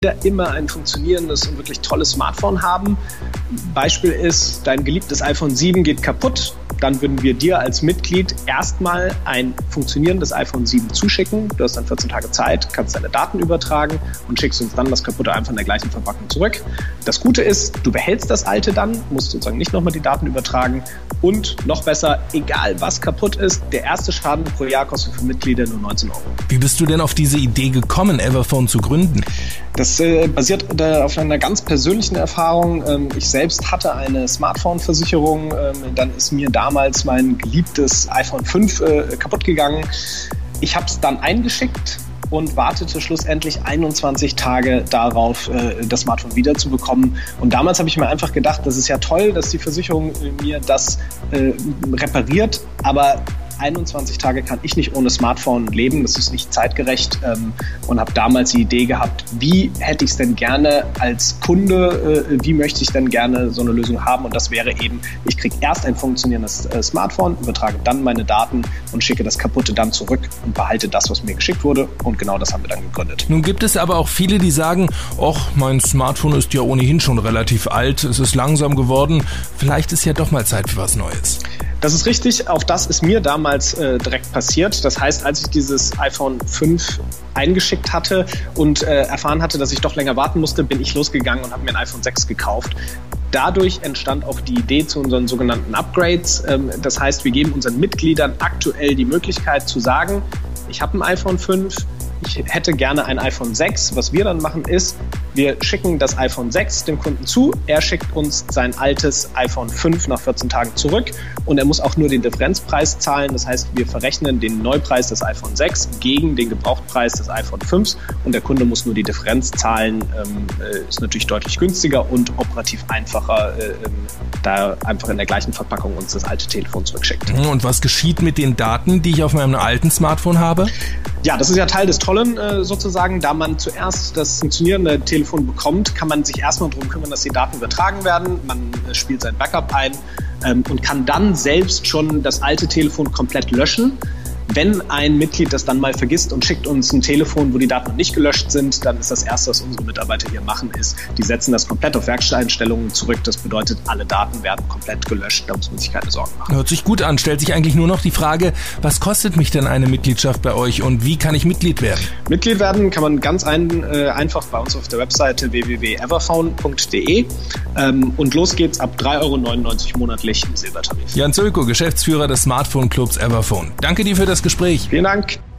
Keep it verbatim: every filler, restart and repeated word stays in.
immer ein funktionierendes und wirklich tolles Smartphone haben. Beispiel ist, dein geliebtes iPhone sieben geht kaputt. Dann würden wir dir als Mitglied erstmal ein funktionierendes iPhone sieben zuschicken. Du hast dann vierzehn Tage Zeit, kannst deine Daten übertragen und schickst uns dann das kaputte einfach in der gleichen Verpackung zurück. Das Gute ist, du behältst das alte dann, musst sozusagen nicht nochmal die Daten übertragen. Und noch besser, egal was kaputt ist, der erste Schaden pro Jahr kostet für Mitglieder nur neunzehn Euro. Wie bist du denn auf diese Idee gekommen, Everphone zu gründen? Das äh, basiert äh, auf einer ganz persönlichen Erfahrung. Ähm, ich selbst hatte eine Smartphone-Versicherung. Ähm, dann ist mir damals mein geliebtes iPhone fünf äh, kaputt gegangen. Ich habe es dann eingeschickt und wartete schlussendlich einundzwanzig Tage darauf, äh, das Smartphone wiederzubekommen. Und damals habe ich mir einfach gedacht, das ist ja toll, dass die Versicherung äh, mir das äh, repariert, aber einundzwanzig Tage kann ich nicht ohne Smartphone leben, das ist nicht zeitgerecht, ähm, und habe damals die Idee gehabt, wie hätte ich es denn gerne als Kunde, äh, wie möchte ich denn gerne so eine Lösung haben, und das wäre eben, ich kriege erst ein funktionierendes äh, Smartphone, übertrage dann meine Daten und schicke das kaputte dann zurück und behalte das, was mir geschickt wurde, und genau das haben wir dann gegründet. Nun gibt es aber auch viele, die sagen, ach, mein Smartphone ist ja ohnehin schon relativ alt, es ist langsam geworden, vielleicht ist ja doch mal Zeit für was Neues. Das ist richtig, auch das ist mir damals äh, direkt passiert. Das heißt, als ich dieses iPhone fünf eingeschickt hatte und äh, erfahren hatte, dass ich doch länger warten musste, bin ich losgegangen und habe mir ein iPhone sechs gekauft. Dadurch entstand auch die Idee zu unseren sogenannten Upgrades. Ähm, das heißt, wir geben unseren Mitgliedern aktuell die Möglichkeit zu sagen, ich habe ein iPhone fünf, ich hätte gerne ein iPhone sechs. Was wir dann machen ist, wir schicken das iPhone sechs dem Kunden zu, er schickt uns sein altes iPhone fünf nach vierzehn Tagen zurück und er muss auch nur den Differenzpreis zahlen. Das heißt, wir verrechnen den Neupreis des iPhone sechs gegen den Gebrauchtpreis des iPhone fünf und der Kunde muss nur die Differenz zahlen. Ähm, ist natürlich deutlich günstiger und operativ einfacher, äh, da einfach in der gleichen Verpackung uns das alte Telefon zurückschickt. Und was geschieht mit den Daten, die ich auf meinem alten Smartphone habe? Ja, das ist ja Teil des Tollen äh, sozusagen. Da man zuerst das funktionierende Telefon bekommt, kann man sich erstmal darum kümmern, dass die Daten übertragen werden. Man äh, spielt sein Backup ein ähm, und kann dann selbst schon das alte Telefon komplett löschen. Wenn ein Mitglied das dann mal vergisst und schickt uns ein Telefon, wo die Daten noch nicht gelöscht sind, dann ist das Erste, was unsere Mitarbeiter hier machen, ist, die setzen das komplett auf Werkstatteinstellungen zurück. Das bedeutet, alle Daten werden komplett gelöscht. Da muss man sich keine Sorgen machen. Hört sich gut an. Stellt sich eigentlich nur noch die Frage, was kostet mich denn eine Mitgliedschaft bei euch und wie kann ich Mitglied werden? Mitglied werden kann man ganz ein, äh, einfach bei uns auf der Webseite w w w punkt everphone punkt d e ähm, und los geht's ab drei Euro neunundneunzig monatlich im Silbertarif. Jan Zölko, Geschäftsführer des Smartphone Clubs Everphone. Danke dir für das Gespräch. Vielen Dank.